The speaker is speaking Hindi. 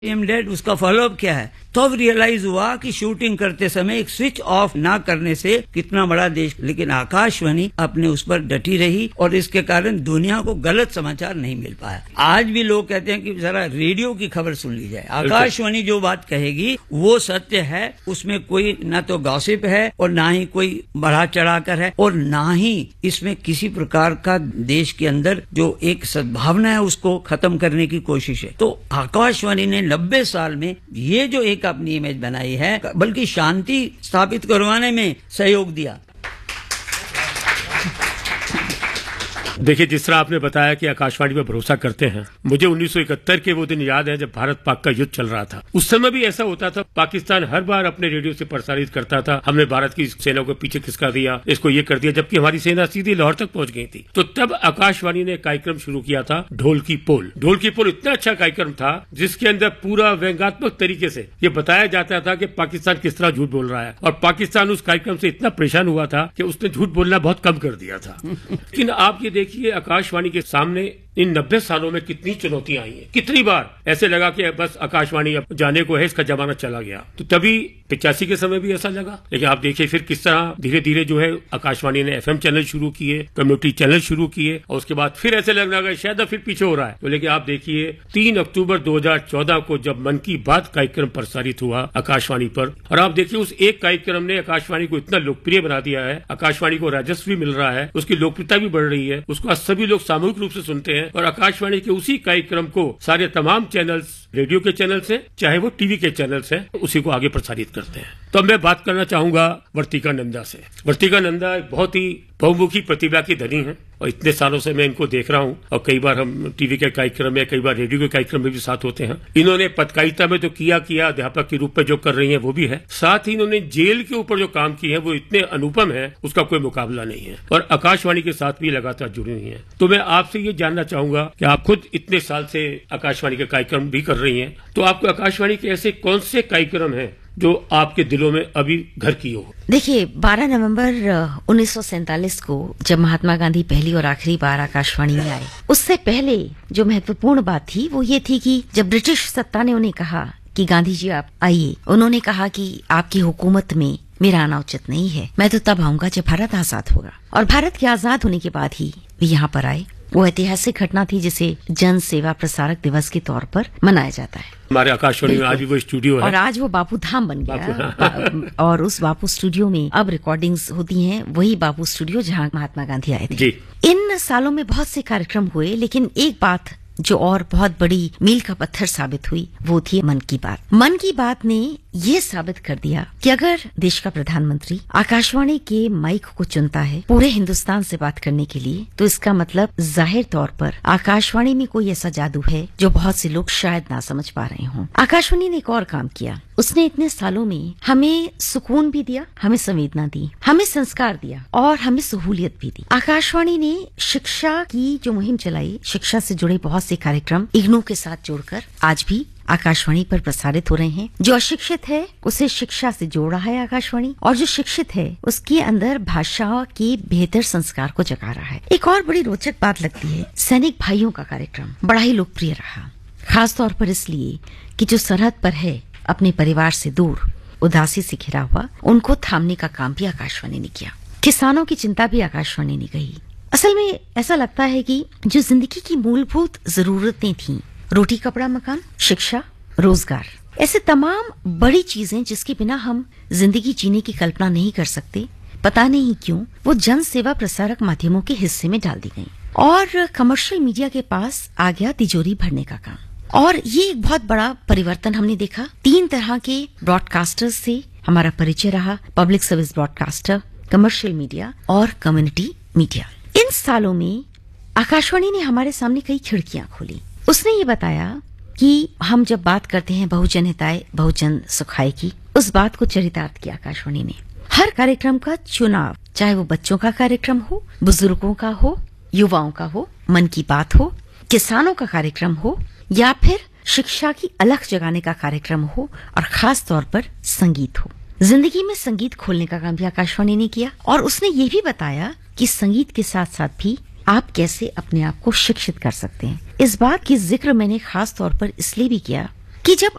एम डेड, उसका फॉलोअप क्या है? तब रियलाइज हुआ कि शूटिंग करते समय एक स्विच ऑफ ना करने से कितना बड़ा देश, लेकिन आकाशवाणी अपने उस पर डटी रही और इसके कारण दुनिया को गलत समाचार नहीं मिल पाया। आज भी लोग कहते हैं कि जरा रेडियो की खबर सुन ली जाए, आकाशवाणी जो बात कहेगी वो सत्य है, उसमें कोई ना तो गॉसिप है और ना ही कोई बढ़ा चढ़ाकर है और ना ही इसमें किसी प्रकार का देश के अंदर जो एक सद्भावना है उसको खत्म करने की कोशिश है। तो आकाशवाणी ने 90 साल में ये जो एक अपनी इमेज बनाई है, बल्कि शांति स्थापित करवाने में सहयोग दिया। देखिए, जिस तरह आपने बताया कि आकाशवाणी पर भरोसा करते हैं, मुझे 1971 के वो दिन याद है जब भारत पाक का युद्ध चल रहा था। उस समय भी ऐसा होता था, पाकिस्तान हर बार अपने रेडियो से प्रसारित करता था, हमने भारत की सेना को पीछे खिसका दिया, इसको ये कर दिया, जबकि हमारी सेना सीधी लाहौर तक पहुंच गई थी। तो तब आकाशवाणी ने कार्यक्रम शुरू किया था ढोल की पोल। ढोल की पोल इतना अच्छा कार्यक्रम था जिसके अंदर पूरा व्यंग्यात्मक तरीके से ये बताया जाता था कि पाकिस्तान किस तरह झूठ बोल रहा है, और पाकिस्तान उस कार्यक्रम से इतना परेशान हुआ था कि उसने झूठ बोलना बहुत कम कर दिया था। लेकिन आप ये देखिए, आकाशवाणी के सामने इन 90 सालों में कितनी चुनौतियां आई हैं। कितनी बार ऐसे लगा कि बस आकाशवाणी अब जाने को है, इसका जमाना चला गया। तो तभी 85 के समय भी ऐसा लगा। लेकिन आप देखिए फिर किस तरह धीरे धीरे जो है आकाशवाणी ने FM चैनल शुरू किए, कम्युनिटी चैनल शुरू किए, और उसके बाद फिर ऐसे लगने लगा शायद फिर पीछे हो रहा है। तो लेकिन आप देखिए 3 अक्टूबर 2014 को जब मन की बात कार्यक्रम प्रसारित हुआ आकाशवाणी पर, और आप देखिए उस एक कार्यक्रम ने आकाशवाणी को इतना लोकप्रिय बना दिया है, आकाशवाणी को राजस्व भी मिल रहा है, उसकी लोकप्रियता भी बढ़ रही है, उसको आज सभी लोग सामूहिक रूप से सुनते हैं, और आकाशवाणी के उसी कार्यक्रम को सारे तमाम चैनल्स, रेडियो के चैनल्स हैं चाहे वो टीवी के चैनल्स हैं, उसी को आगे प्रसारित करते हैं। तो अब मैं बात करना चाहूंगा वर्तिका नंदा से। वर्तिका नंदा एक बहुत ही बहुमुखी प्रतिभा की धनी है, और इतने सालों से मैं इनको देख रहा हूं, और कई बार हम टीवी के कार्यक्रम में, कई बार रेडियो के कार्यक्रम में भी साथ होते हैं। इन्होंने पत्रकारिता में तो किया अध्यापक के रूप में जो कर रही हैं वो भी है, साथ ही इन्होंने जेल के ऊपर जो काम किए हैं वो इतने अनुपम है, उसका कोई मुकाबला नहीं है, और आकाशवाणी के साथ भी लगातार जुड़ी हुई है। तो मैं आपसे ये जानना चाहूंगा कि आप खुद इतने साल से आकाशवाणी के कार्यक्रम भी कर रही हैं, तो आपको आकाशवाणी के ऐसे कौन से कार्यक्रम हैं जो आपके दिलों में अभी घर की हो? देखिए, 12 नवंबर 1947 को जब महात्मा गांधी पहली और आखिरी बार आकाशवाणी में आए, उससे पहले जो महत्वपूर्ण बात थी वो ये थी कि जब ब्रिटिश सत्ता ने उन्हें कहा कि गांधी जी आप आइए, उन्होंने कहा कि आपकी हुकूमत में मेरा आना उचित नहीं है, मैं तो तब आऊंगा जब भारत आजाद होगा। और भारत के आजाद होने के बाद ही वे यहाँ पर आए। वो ऐतिहासिक घटना थी जिसे जन सेवा प्रसारक दिवस के तौर पर मनाया जाता है। हमारे आकाशवाणी में आज भी वो स्टूडियो है, और आज वो बापू धाम बन गया। और उस बापू स्टूडियो में अब रिकॉर्डिंग्स होती हैं, वही बापू स्टूडियो जहां महात्मा गांधी आए थे। इन सालों में बहुत से कार्यक्रम हुए, लेकिन एक बात जो और बहुत बड़ी मील का पत्थर साबित हुई वो थी मन की बात। मन की बात ने ये साबित कर दिया कि अगर देश का प्रधानमंत्री आकाशवाणी के माइक को चुनता है पूरे हिंदुस्तान से बात करने के लिए, तो इसका मतलब जाहिर तौर पर आकाशवाणी में कोई ऐसा जादू है जो बहुत से लोग शायद ना समझ पा रहे हों। आकाशवाणी ने एक और काम किया, उसने इतने सालों में हमें सुकून भी दिया, हमें संवेदना दी, हमें संस्कार दिया और हमें सहूलियत भी दी। आकाशवाणी ने शिक्षा की जो मुहिम चलाई, शिक्षा से जुड़े बहुत से कार्यक्रम इग्नू के साथ जोड़कर आज भी आकाशवाणी पर प्रसारित हो रहे हैं। जो अशिक्षित है उसे शिक्षा से जोड़ रहा है आकाशवाणी, और जो शिक्षित है उसके अंदर भाषा के बेहतर संस्कार को जगा रहा है। एक और बड़ी रोचक बात लगती है, सैनिक भाइयों का कार्यक्रम बड़ा ही लोकप्रिय रहा, खासतौर पर इसलिए कि जो सरहद पर है, अपने परिवार से दूर, उदासी से घिरा हुआ, उनको थामने का काम भी आकाशवाणी ने किया। किसानों की चिंता भी आकाशवाणी ने कही। असल में ऐसा लगता है कि जो जिंदगी की मूलभूत जरूरतें थीं, रोटी कपड़ा मकान, शिक्षा, रोजगार, ऐसे तमाम बड़ी चीजें जिसके बिना हम जिंदगी जीने की कल्पना नहीं कर सकते, पता नहीं क्यों वो जन सेवा प्रसारक माध्यमों के हिस्से में डाल दी गई, और कमर्शियल मीडिया के पास आ गया तिजोरी भरने का काम। और ये एक बहुत बड़ा परिवर्तन हमने देखा। 3 तरह के ब्रॉडकास्टर्स से हमारा परिचय रहा, public service broadcaster, commercial media और कम्युनिटी मीडिया। इन सालों में आकाशवाणी ने हमारे सामने कई खिड़कियां खोली। उसने ये बताया कि हम जब बात करते हैं बहुजन हिताय बहुजन सुखाय की, उस बात को चरितार्थ किया आकाशवाणी ने। हर कार्यक्रम का चुनाव, चाहे वो बच्चों का कार्यक्रम हो, बुजुर्गों का हो, युवाओं का हो, मन की बात हो, किसानों का कार्यक्रम हो, या फिर शिक्षा की अलख जगाने का कार्यक्रम हो, और खास तौर पर संगीत हो। जिंदगी में संगीत खोलने का काम भी आकाशवाणी ने किया, और उसने ये भी बताया कि संगीत के साथ साथ भी आप कैसे अपने आप को शिक्षित कर सकते हैं। इस बात की जिक्र मैंने खास तौर पर इसलिए भी किया कि जब